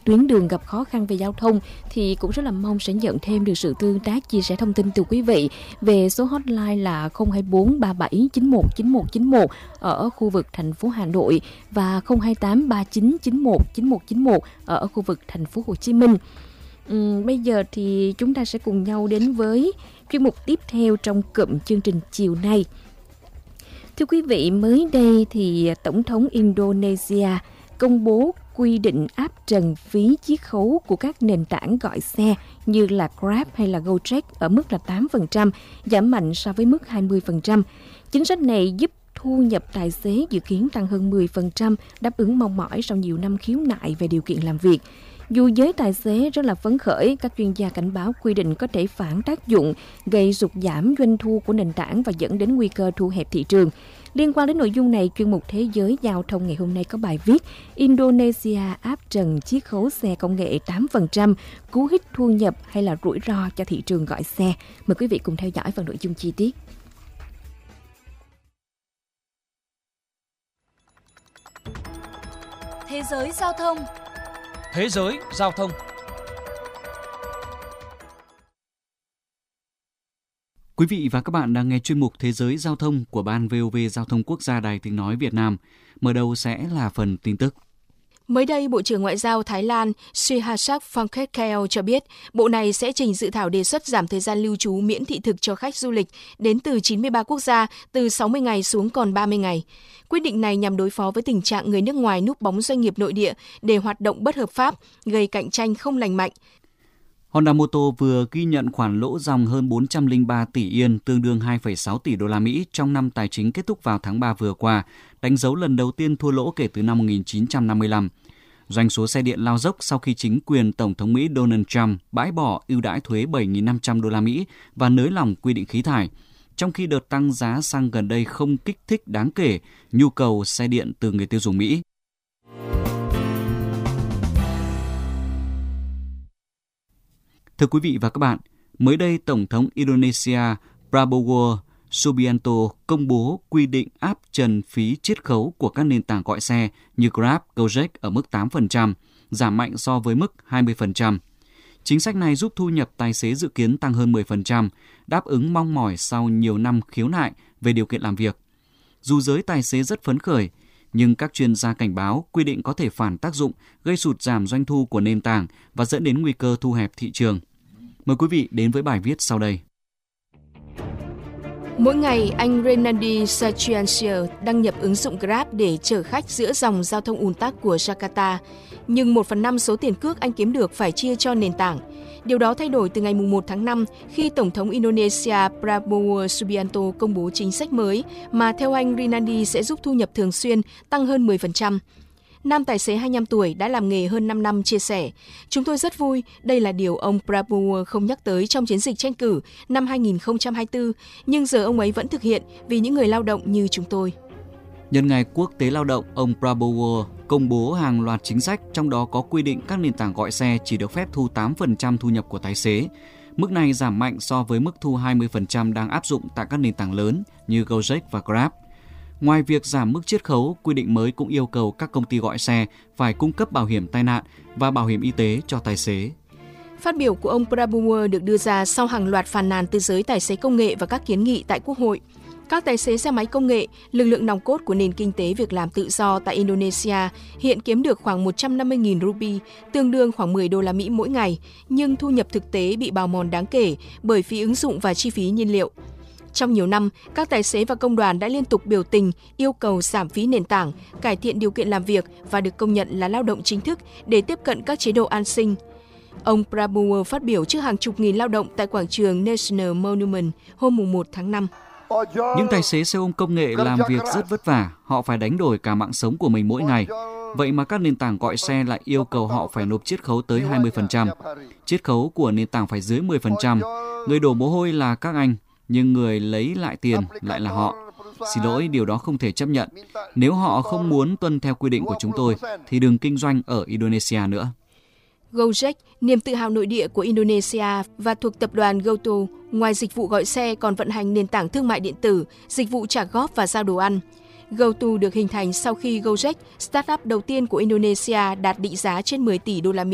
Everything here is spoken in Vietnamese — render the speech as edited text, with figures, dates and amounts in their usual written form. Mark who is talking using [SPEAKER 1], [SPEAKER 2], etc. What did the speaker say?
[SPEAKER 1] tuyến đường gặp khó khăn về giao thông thì cũng rất là mong sẽ nhận thêm được sự tương tác, chia sẻ thông tin từ quý vị về số hotline là 024 37 91 91 91 ở khu vực thành phố Hà Nội và 028 39 91 91 91 ở khu vực thành phố Hồ Chí Minh. Bây giờ thì chúng ta sẽ cùng nhau đến với chuyên mục tiếp theo trong cụm chương trình chiều nay. Thưa quý vị, mới đây thì Tổng thống Indonesia công bố quy định áp trần phí chiết khấu của các nền tảng gọi xe như là Grab hay là Gojek ở mức là 8%, giảm mạnh so với mức 20%. Chính sách này giúp thu nhập tài xế dự kiến tăng hơn 10%, đáp ứng mong mỏi sau nhiều năm khiếu nại về điều kiện làm việc. Dù giới tài xế rất là phấn khởi, các chuyên gia cảnh báo quy định có thể phản tác dụng, gây sụt giảm doanh thu của nền tảng và dẫn đến nguy cơ thu hẹp thị trường. Liên quan đến nội dung này, chuyên mục Thế giới Giao thông ngày hôm nay có bài viết Indonesia áp trần chiết khấu xe công nghệ 8%, cú hích thu nhập hay là rủi ro cho thị trường gọi xe. Mời quý vị cùng theo dõi phần nội dung chi tiết.
[SPEAKER 2] Thế giới giao thông.
[SPEAKER 3] Thế giới giao thông. Quý vị và các bạn đang nghe chuyên mục Thế giới giao thông của Ban VOV Giao thông Quốc gia Đài Tiếng nói Việt Nam. Mở đầu sẽ là phần tin tức.
[SPEAKER 2] Mới đây, Bộ trưởng Ngoại giao Thái Lan Suharto Phongphetkul cho biết bộ này sẽ trình dự thảo đề xuất giảm thời gian lưu trú miễn thị thực cho khách du lịch đến từ 93 quốc gia từ 60 ngày xuống còn 30 ngày. Quyết định này nhằm đối phó với tình trạng người nước ngoài núp bóng doanh nghiệp nội địa để hoạt động bất hợp pháp, gây cạnh tranh không lành mạnh.
[SPEAKER 3] Honda Motor vừa ghi nhận khoản lỗ ròng hơn 403 tỷ Yên, tương đương 2,6 tỷ đô la Mỹ trong năm tài chính kết thúc vào tháng 3 vừa qua, đánh dấu lần đầu tiên thua lỗ kể từ năm 1955. Doanh số xe điện lao dốc sau khi chính quyền Tổng thống Mỹ Donald Trump bãi bỏ ưu đãi thuế 7.500 đô la Mỹ và nới lỏng quy định khí thải. Trong khi đợt tăng giá xăng gần đây không kích thích đáng kể nhu cầu xe điện từ người tiêu dùng Mỹ. Thưa quý vị và các bạn, mới đây Tổng thống Indonesia Prabowo Subianto công bố quy định áp trần phí chiết khấu của các nền tảng gọi xe như Grab, Gojek ở mức 8%, giảm mạnh so với mức 20%. Chính sách này giúp thu nhập tài xế dự kiến tăng hơn 10%, đáp ứng mong mỏi sau nhiều năm khiếu nại về điều kiện làm việc. Dù giới tài xế rất phấn khởi, nhưng các chuyên gia cảnh báo quy định có thể phản tác dụng, gây sụt giảm doanh thu của nền tảng và dẫn đến nguy cơ thu hẹp thị trường. Mời quý vị đến với bài viết sau đây.
[SPEAKER 2] Mỗi ngày, anh Renandi Sachiansia đăng nhập ứng dụng Grab để chở khách giữa dòng giao thông ùn tắc của Jakarta. Nhưng 1/5 số tiền cước anh kiếm được phải chia cho nền tảng. Điều đó thay đổi từ ngày 1 tháng 5 khi Tổng thống Indonesia Prabowo Subianto công bố chính sách mới mà theo anh Renandi sẽ giúp thu nhập thường xuyên tăng hơn 10%. Nam tài xế 25 tuổi đã làm nghề hơn 5 năm chia sẻ, chúng tôi rất vui, đây là điều ông Prabowo không nhắc tới trong chiến dịch tranh cử năm 2024, nhưng giờ ông ấy vẫn thực hiện vì những người lao động như chúng tôi.
[SPEAKER 3] Nhân ngày Quốc tế Lao động, ông Prabowo công bố hàng loạt chính sách, trong đó có quy định các nền tảng gọi xe chỉ được phép thu 8% thu nhập của tài xế. Mức này giảm mạnh so với mức thu 20% đang áp dụng tại các nền tảng lớn như Gojek và Grab. Ngoài việc giảm mức chiết khấu, quy định mới cũng yêu cầu các công ty gọi xe phải cung cấp bảo hiểm tai nạn và bảo hiểm y tế cho tài xế.
[SPEAKER 2] Phát biểu của ông Prabowo được đưa ra sau hàng loạt phàn nàn từ giới tài xế công nghệ và các kiến nghị tại Quốc hội. Các tài xế xe máy công nghệ, lực lượng nòng cốt của nền kinh tế việc làm tự do tại Indonesia, hiện kiếm được khoảng 150.000 rupee, tương đương khoảng 10 đô la Mỹ mỗi ngày, nhưng thu nhập thực tế bị bào mòn đáng kể bởi phí ứng dụng và chi phí nhiên liệu. Trong nhiều năm, các tài xế và công đoàn đã liên tục biểu tình, yêu cầu giảm phí nền tảng, cải thiện điều kiện làm việc và được công nhận là lao động chính thức để tiếp cận các chế độ an sinh. Ông Prabowo phát biểu trước hàng chục nghìn lao động tại quảng trường National Monument hôm 1 tháng 5.
[SPEAKER 3] Những tài xế xe ôm công nghệ làm việc rất vất vả, họ phải đánh đổi cả mạng sống của mình mỗi ngày. Vậy mà các nền tảng gọi xe lại yêu cầu họ phải nộp chiết khấu tới 20%. Chiết khấu của nền tảng phải dưới 10%. Người đổ mồ hôi là các anh, nhưng người lấy lại tiền lại là họ. Xin lỗi, điều đó không thể chấp nhận. Nếu họ không muốn tuân theo quy định của chúng tôi, thì đừng kinh doanh ở Indonesia nữa.
[SPEAKER 2] Gojek, niềm tự hào nội địa của Indonesia và thuộc tập đoàn GoTo, ngoài dịch vụ gọi xe còn vận hành nền tảng thương mại điện tử, dịch vụ trả góp và giao đồ ăn. GoTo được hình thành sau khi Gojek, startup đầu tiên của Indonesia, đạt định giá trên 10 tỷ đô la Mỹ